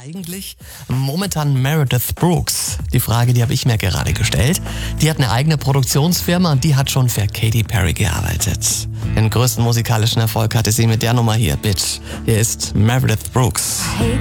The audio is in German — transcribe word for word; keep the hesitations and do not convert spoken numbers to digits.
eigentlich momentan Meredith Brooks? Die Frage, die habe ich mir gerade gestellt. Die hat eine eigene Produktionsfirma und die hat schon für Katy Perry gearbeitet. Den größten musikalischen Erfolg hatte sie mit der Nummer hier, Bitch. Hier ist Meredith Brooks. Hate